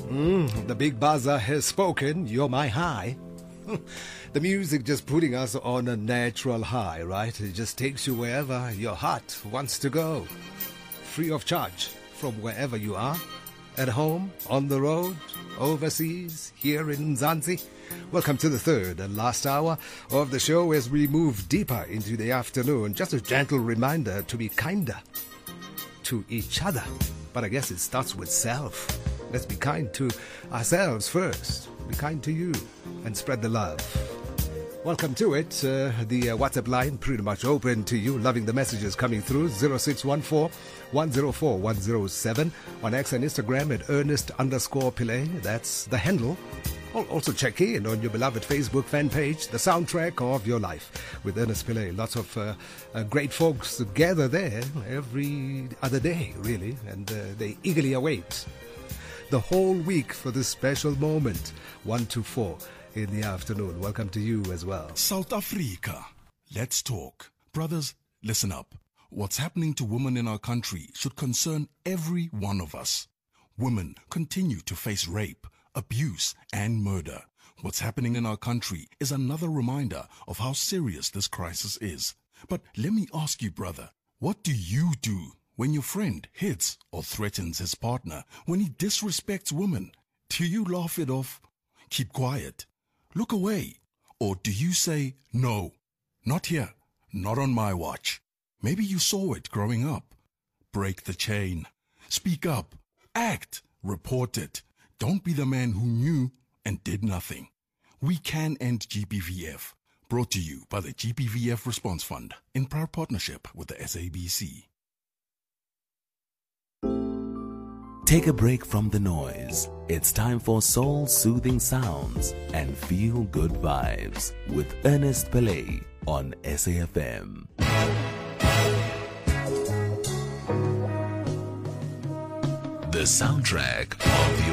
The big buzzer has spoken. You're my high. The music just putting us on a natural high, right? It just takes you wherever your heart wants to go. Free of charge from wherever you are. At home, on the road, overseas, here in Mzansi. Welcome to the third and last hour of the show as we move deeper into the afternoon. Just a gentle reminder to be kinder to each other. But I guess it starts with self. Let's be kind to ourselves first. Be kind to you and spread the love. Welcome to it. The WhatsApp line pretty much open to you. Loving the messages coming through. 0614-104-107. On X and Instagram at Ernest_Pillay. That's the handle. Also check in on your beloved Facebook fan page, The Soundtrack of Your Life with Ernest Pillay. Lots of great folks gather there every other day, really, and they eagerly await the whole week for this special moment, 1 to 4 in the afternoon. Welcome to you as well. South Africa, let's talk. Brothers, listen up. What's happening to women in our country should concern every one of us. Women continue to face rape, abuse, and murder. What's happening in our country is another reminder of how serious this crisis is. But let me ask you, brother, what do you do when your friend hits or threatens his partner, when he disrespects women? Do you laugh it off? Keep quiet? Look away? Or do you say, no, not here, not on my watch? Maybe you saw it growing up. Break the chain. Speak up. Act. Report it. Don't be the man who knew and did nothing. We can end GBVF. Brought to you by the GBVF Response Fund in proud partnership with the SABC. Take a break from the noise. It's time for soul-soothing sounds and feel-good vibes with Ernest Pillay on SAFM. The soundtrack of your